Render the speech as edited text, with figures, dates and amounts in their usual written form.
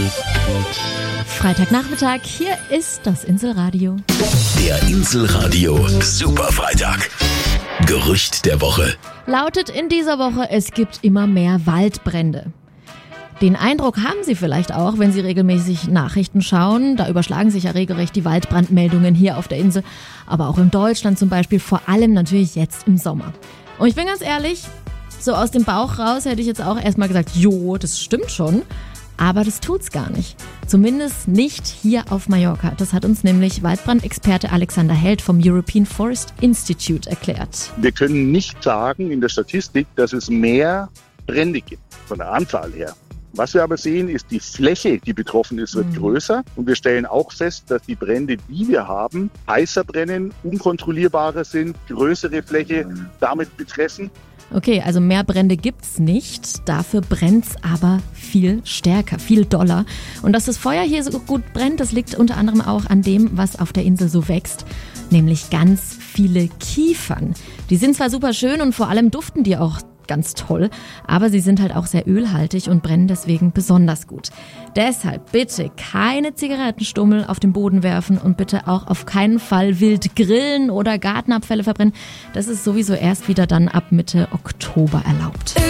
Freitagnachmittag, hier ist das Inselradio. Der Inselradio Superfreitag. Gerücht der Woche. Lautet in dieser Woche, es gibt immer mehr Waldbrände. Den Eindruck haben Sie vielleicht auch, wenn Sie regelmäßig Nachrichten schauen. Da überschlagen sich ja regelrecht die Waldbrandmeldungen hier auf der Insel, aber auch in Deutschland zum Beispiel, vor allem natürlich jetzt im Sommer. Und ich bin ganz ehrlich, so aus dem Bauch raus hätte ich jetzt auch erstmal gesagt, jo, das stimmt schon. Aber das tut's gar nicht. Zumindest nicht hier auf Mallorca. Das hat uns nämlich Waldbrandexperte Alexander Held vom European Forest Institute erklärt. Wir können nicht sagen in der Statistik, dass es mehr Brände gibt, von der Anzahl her. Was wir aber sehen, ist, die Fläche, die betroffen ist, wird größer. Und wir stellen auch fest, dass die Brände, die wir haben, heißer brennen, unkontrollierbarer sind, größere Fläche damit betreffen. Okay, also mehr Brände gibt's nicht, dafür brennt's aber viel stärker, viel doller. Und dass das Feuer hier so gut brennt, das liegt unter anderem auch an dem, was auf der Insel so wächst, nämlich ganz viele Kiefern. Die sind zwar super schön und vor allem duften die auch ganz toll, aber sie sind halt auch sehr ölhaltig und brennen deswegen besonders gut. Deshalb bitte keine Zigarettenstummel auf den Boden werfen und bitte auch auf keinen Fall wild grillen oder Gartenabfälle verbrennen. Das ist sowieso erst wieder dann ab Mitte Oktober erlaubt.